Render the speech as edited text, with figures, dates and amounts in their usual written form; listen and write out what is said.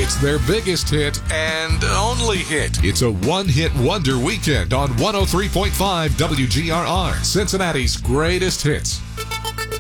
It's their biggest hit and only hit. It's a one-hit wonder weekend on 103.5 WGRR, Cincinnati's greatest hits.